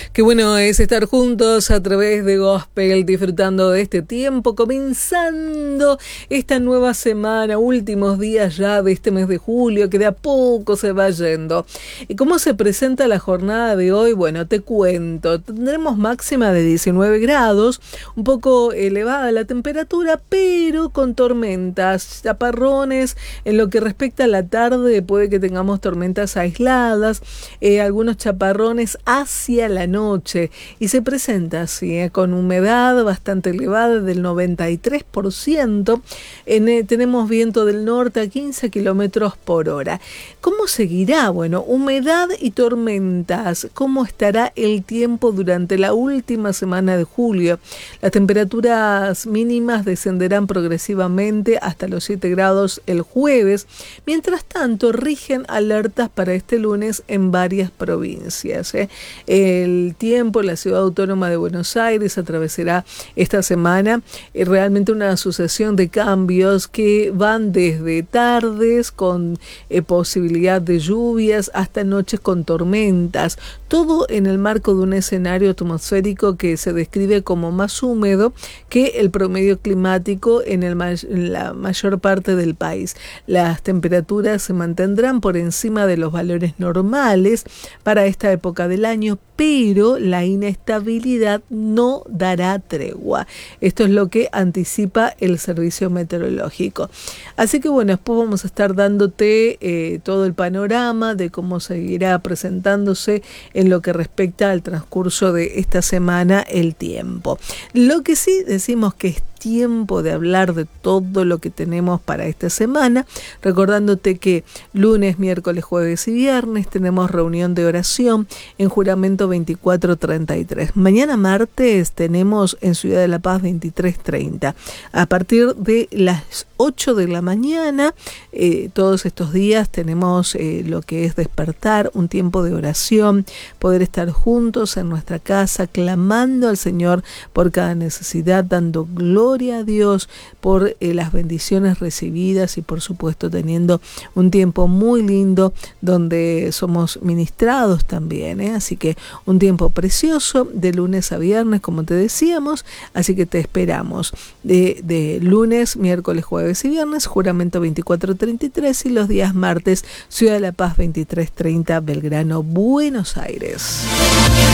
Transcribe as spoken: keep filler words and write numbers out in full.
Qué bueno es estar juntos a través de Gospel, disfrutando de este tiempo, comenzando esta nueva semana, últimos días ya de este mes de julio, que de a poco se va yendo. ¿Y cómo se presenta la jornada de hoy? Bueno, te cuento, tendremos máxima de diecinueve grados, un poco elevada la temperatura, pero con tormentas, chaparrones. En lo que respecta a la tarde, puede que tengamos tormentas aisladas, eh, algunos chaparrones hacia la noche, y se presenta así, eh, con humedad bastante elevada del noventa y tres por ciento. En, eh, tenemos viento del norte a quince kilómetros por hora. ¿Cómo seguirá? Bueno, humedad y tormentas. ¿Cómo estará el tiempo durante la última semana de julio? Las temperaturas mínimas descenderán progresivamente hasta los siete grados el jueves. Mientras tanto, rigen alertas para este lunes en varias provincias. ¿eh? El tiempo en la ciudad autónoma de Buenos Aires atravesará esta semana eh, realmente una sucesión de cambios que van desde tardes con eh, posibilidad de lluvias hasta noches con tormentas. Todo en el marco de un escenario atmosférico que se describe como más húmedo que el promedio climático en, el ma- en la mayor parte del país. Las temperaturas se mantendrán por encima de los valores normales para esta época del año, pero la inestabilidad no dará tregua. Esto es lo que anticipa el servicio meteorológico. Así que bueno, después vamos a estar dándote eh, todo el panorama de cómo seguirá presentándose en lo que respecta al transcurso de esta semana el tiempo. Lo que sí decimos que es tiempo de hablar de todo lo que tenemos para esta semana, recordándote que lunes, miércoles, jueves y viernes tenemos reunión de oración en Juramento veinticuatro treinta y tres. Mañana martes tenemos en Ciudad de la Paz veintitrés treinta. A partir de las ocho de la mañana, eh, todos estos días tenemos eh, lo que es despertar, un tiempo de oración, poder estar juntos en nuestra casa, clamando al Señor por cada necesidad, dando gloria a Dios por eh, las bendiciones recibidas y por supuesto teniendo un tiempo muy lindo donde somos ministrados también, ¿eh? Así que un tiempo precioso de lunes a viernes, como te decíamos, así que te esperamos de, de lunes, miércoles, jueves y viernes, Juramento veinticuatro treinta y tres, y los días martes, Ciudad de la Paz veintitrés treinta, Belgrano, Buenos Aires.